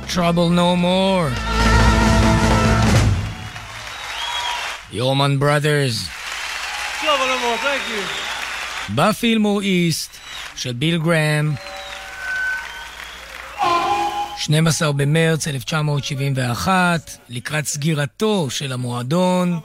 Trouble No More. The Allman Brothers. Trouble No More, thank you. בפילמור איסט של ביל גרם, 12 במרץ 1971, לקראת סגירתו של המועדון.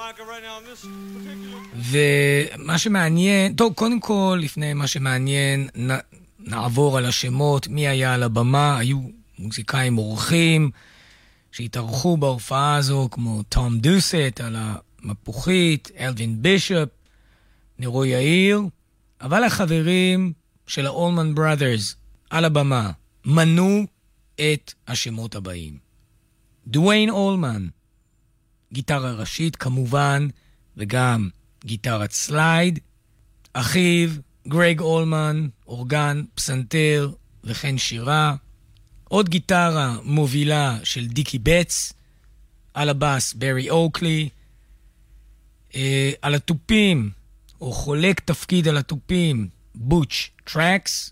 ומה שמעניין, טוב, קודם כל, לפני מה שמעניין, נעבור על השמות, מי היה על הבמה. היו מוזיקאים אורחים שהתארחו בהופעה הזו, כמו תום דוסט על המפוחית, אלווין בישופ, נירו יאיר, אבל החברים של האולמן בראדרס על הבמה מנו את השמות הבאים. דוויין אולמן, גיטרה ראשית כמובן, וגם גיטרת סלייד. אחיו, גרג אולמן, אורגן, פסנתר וכן שירה. עוד גיטרה מובילה של דיקי בטס, על הבאס ברי אוקלי, על הטופים, או חולק תפקיד על הטופים, בוטש טרקס,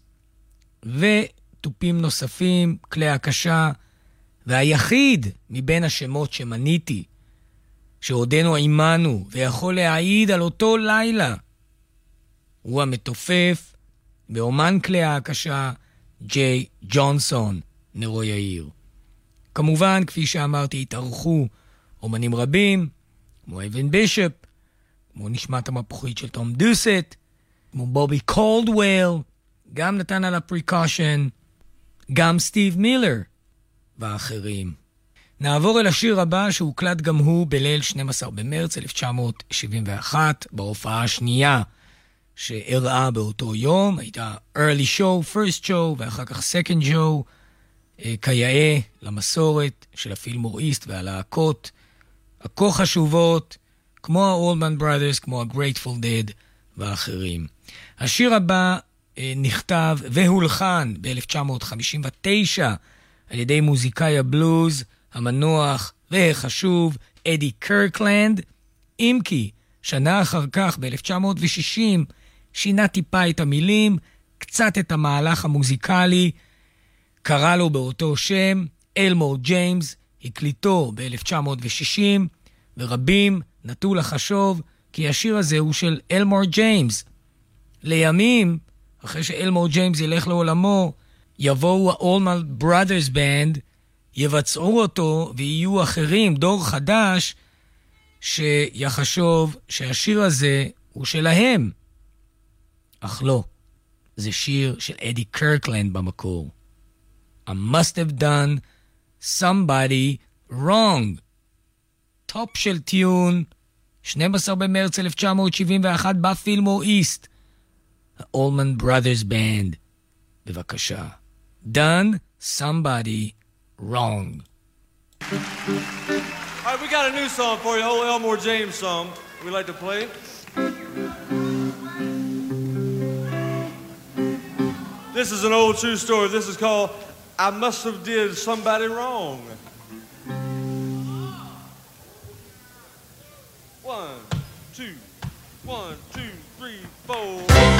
וטופים נוספים, כלי הקשה, והיחיד מבין השמות שמניתי, שעודנו עימנו ויכול להעיד על אותו לילה, הוא המתופף באומן כלי הקשה, ג'יי ג'ונסון, נירו יאיר. כמובן, כפי שאמרתי, התארחו אומנים רבים, כמו אלווין בישופ, כמו נשמת המפוחית של תום דוסט, כמו בובי קולדוול, גם נתן על הפריקושן, גם סטיב מילר ואחרים. נעבור אל השיר הבא שהוקלט גם הוא בליל 12 במרץ 1971, בהופעה השנייה שאירעה באותו יום. הייתה early show, first show ואחר כך second show, כיאה למסורת של הפילמור איסט והלהקות הכה חשובות, כמו ה-Allman Brothers, כמו ה-Grateful Dead ואחרים. השיר הבא נכתב והולחן ב-1959 על ידי מוזיקאי הבלוז המנוח והחשוב אדי קרקלנד, אם כי שנה אחר כך ב-1960 שינה טיפה את המילים, קצת את המהלך המוזיקלי, קרא לו באותו שם, אלמור ג'יימס, הקליטו ב-1960, ורבים נטו לחשוב כי השיר הזה הוא של אלמור ג'יימס. לימים, אחרי שאלמור ג'יימס ילך לעולמו, יבואו ה-Allman Brothers Band, יבצעו אותו ויהיו אחרים, דור חדש, שיחשוב שהשיר הזה הוא שלהם. אך לא, זה שיר של אדי קרקלנד במקור. I must have done somebody wrong. טופ של טיון, 12 במרץ 1971 בפילמור איסט. ה-Allman Brothers Band. בבקשה. Done somebody wrong. All right, we got a new song for you, old Elmore James song we'd like to play. This is an old true story. This is called I Must Have Did Somebody Wrong. 1, 2, 1, 2, 3, 4.